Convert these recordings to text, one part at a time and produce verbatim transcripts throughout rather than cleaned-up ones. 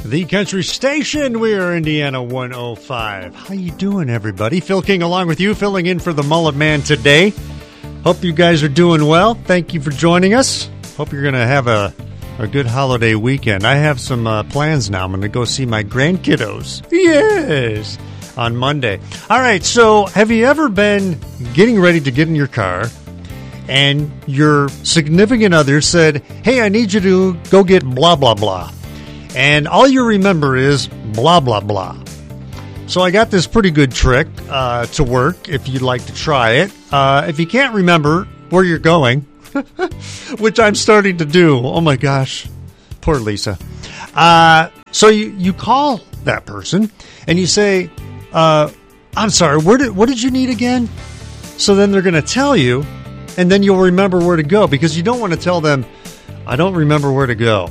The Country Station. We are Indiana one oh five. How you doing, everybody? Phil King along with you, filling in for the Mullet Man today. Hope you guys are doing well. Thank you for joining us. Hope you're going to have a, a good holiday weekend. I have some uh, plans now. I'm going to go see my grandkiddos. Yes! On Monday. All right, so have you ever been getting ready to get in your car and your significant other said, hey, I need you to go get blah, blah, blah. And all you remember is blah, blah, blah. So I got this pretty good trick uh, to work if you'd like to try it. Uh, if you can't remember where you're going, which I'm starting to do. Oh, my gosh. Poor Lisa. Uh, so you, you call that person and you say, uh, I'm sorry, where did, what did you need again? So then they're going to tell you, and then you'll remember where to go, because you don't want to tell them, I don't remember where to go.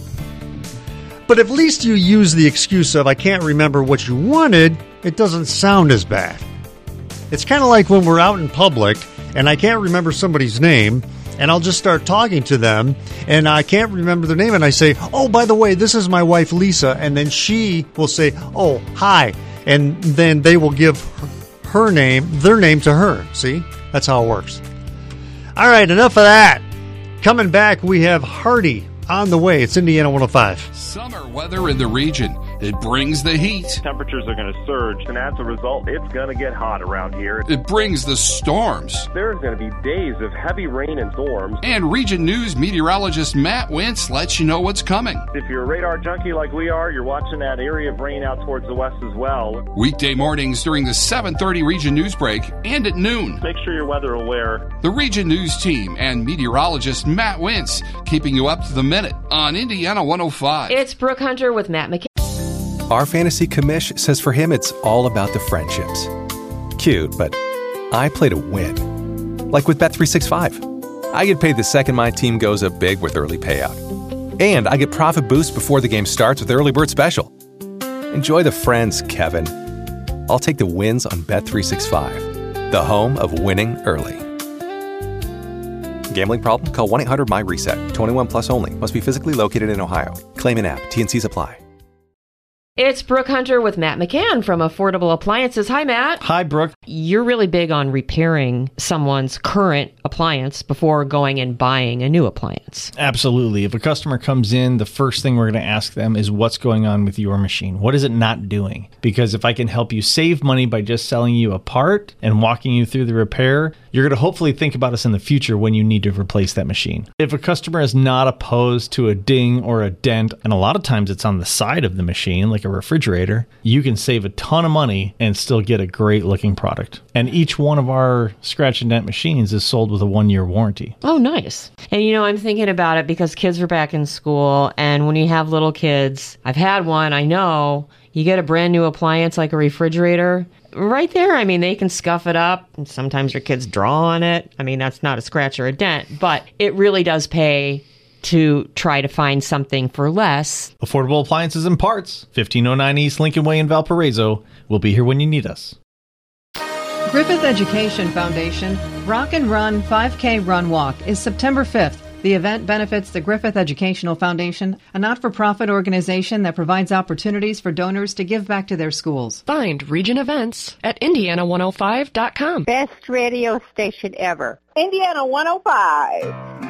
But at least you use the excuse of, I can't remember what you wanted. It doesn't sound as bad. It's kind of like when we're out in public and I can't remember somebody's name, and I'll just start talking to them and I can't remember their name, and I say, oh, by the way, this is my wife, Lisa. And then she will say, oh, hi. And then they will give her name, their name to her. See? That's how it works. All right, enough of that. Coming back, we have Hardy on the way. It's Indiana one oh five. Summer weather in the region. It brings the heat. Temperatures are going to surge, and as a result, it's going to get hot around here. It brings the storms. There's going to be days of heavy rain and storms. And Region News meteorologist Matt Wentz lets you know what's coming. If you're a radar junkie like we are, you're watching that area of rain out towards the west as well. Weekday mornings during the seven thirty Region News break and at noon. Make sure you're weather aware. The Region News team and meteorologist Matt Wentz keeping you up to the minute on Indiana one oh five. It's Brooke Hunter with Matt McKay. Our fantasy commish says for him it's all about the friendships. Cute, but I play to win. Like with Bet three sixty-five. I get paid the second my team goes up big with early payout. And I get profit boost before the game starts with Early Bird Special. Enjoy the friends, Kevin. I'll take the wins on Bet three sixty-five, the home of winning early. Gambling problem? Call one eight hundred my reset. twenty-one plus only. Must be physically located in Ohio. Claim in app. T N Cs apply. It's Brooke Hunter with Matt McCann from Affordable Appliances. Hi, Matt. Hi, Brooke. You're really big on repairing someone's current appliance before going and buying a new appliance. Absolutely. If a customer comes in, the first thing we're going to ask them is what's going on with your machine? What is it not doing? Because if I can help you save money by just selling you a part and walking you through the repair, you're going to hopefully think about us in the future when you need to replace that machine. If a customer is not opposed to a ding or a dent, and a lot of times it's on the side of the machine, like a refrigerator, you can save a ton of money and still get a great looking product. And each one of our scratch and dent machines is sold with a one year warranty. Oh, nice. And you know, I'm thinking about it because kids are back in school, and when you have little kids, I've had one, I know, you get a brand new appliance like a refrigerator, right there, I mean, they can scuff it up, and sometimes your kids draw on it. I mean, that's not a scratch or a dent, but it really does pay to try to find something for less. Affordable Appliances and Parts, fifteen oh nine East Lincoln Way in Valparaiso. We'll be here when you need us. Griffith Education Foundation Rock and Run five K Run Walk is September fifth. The event benefits the Griffith Educational Foundation, a not-for-profit organization that provides opportunities for donors to give back to their schools. Find region events at indiana one oh five dot com. Best radio station ever. Indiana one oh five.